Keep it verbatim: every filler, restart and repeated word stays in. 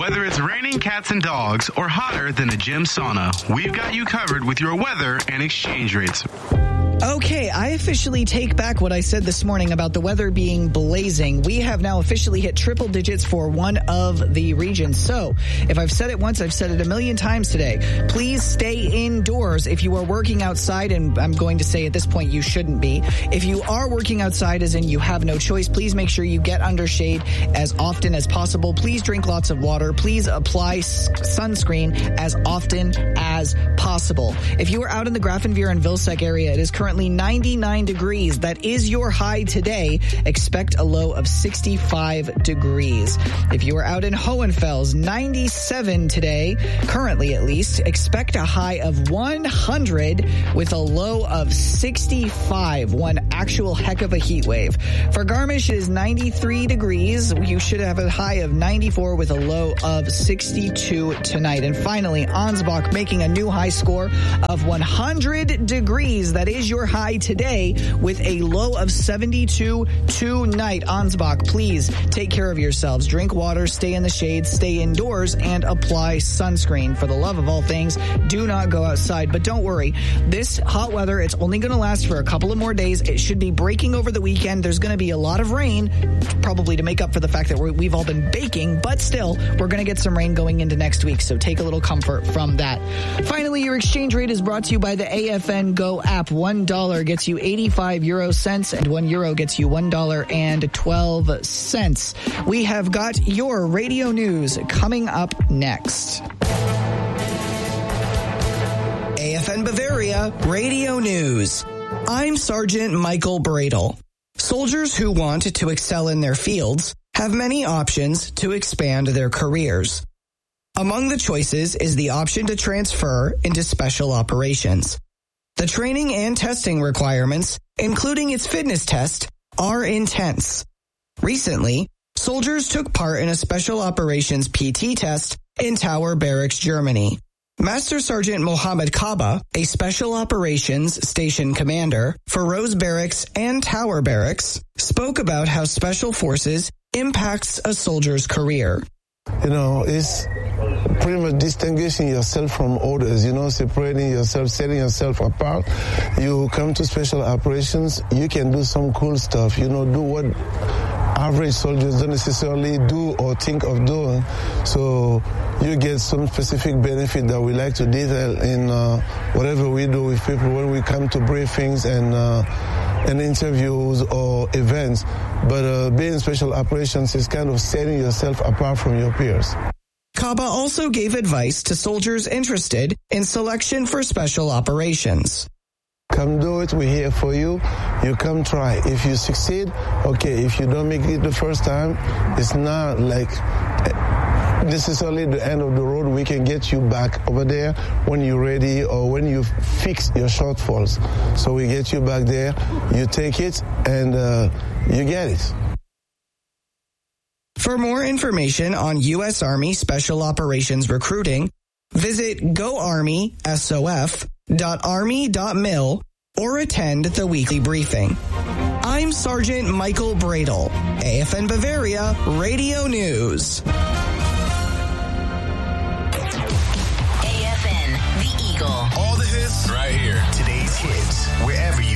Whether it's raining cats and dogs or hotter than a gym sauna, we've got you covered with your weather and exchange rates. Okay, I officially take back what I said this morning about the weather being blazing. We have now officially hit triple digits for one of the regions. So, if I've said it once, I've said it a million times today. Please stay indoors if you are working outside, and I'm going to say at this point you shouldn't be. If you are working outside, as in you have no choice, please make sure you get under shade as often as possible. Please drink lots of water. Please apply s- sunscreen as often as possible. If you are out in the Grafenveer and Vilsec area, it is currently Currently ninety-nine degrees. That is your high today. Expect a low of sixty-five degrees. If you are out in Hohenfels, ninety-seven today, currently at least. Expect a high of one hundred with a low of sixty-five. One actual heck of a heat wave. For Garmisch, it is ninety-three degrees. You should have a high of ninety-four with a low of sixty-two tonight. And finally, Ansbach making a new high score of one hundred degrees. That is your high today with a low of seventy-two tonight. Ansbach, please take care of yourselves. Drink water, stay in the shade, stay indoors, and apply sunscreen. For the love of all things, do not go outside. But don't worry, this hot weather, it's only going to last for a couple of more days. It should be breaking over the weekend. There's going to be a lot of rain, probably to make up for the fact that we're, we've all been baking, but still, we're going to get some rain going into next week, so take a little comfort from that. Finally, your exchange rate is brought to you by the A F N Go app. One dollar gets you eighty-five euro cents, and one euro gets you one dollar and twelve cents. We have got your radio news coming up next. A F N Bavaria Radio News. I'm Sergeant Michael Bradle. Soldiers who want to excel in their fields have many options to expand their careers. Among the choices is the option to transfer into special operations. The training and testing requirements, including its fitness test, are intense. Recently, soldiers took part in a special operations P T test in Tower Barracks, Germany. Master Sergeant Mohammed Kaba, a special operations station commander for Rose Barracks and Tower Barracks, spoke about how special forces impacts a soldier's career. You know, it's pretty much distinguishing yourself from others, you know, separating yourself, setting yourself apart. You come to special operations, you can do some cool stuff, you know, do what average soldiers don't necessarily do or think of doing. So you get some specific benefit that we like to detail in uh, whatever we do with people when we come to briefings and uh, and interviews or events. But uh, being in special operations is kind of setting yourself apart from your peers. Kaba also gave advice to soldiers interested in selection for special operations. Come do it, we're here for you. You come try. If you succeed, okay. If you don't make it the first time, it's not like necessarily the end of the road. We can get you back over there when you're ready or when you fix your shortfalls. So we get you back there, you take it, and uh, you get it. For more information on U S Army Special Operations recruiting, visit go army S O F dot army dot mil or attend the weekly briefing. I'm Sergeant Michael Bradle, A F N Bavaria Radio News. A F N, The Eagle. All the hits right here. Today's hits, wherever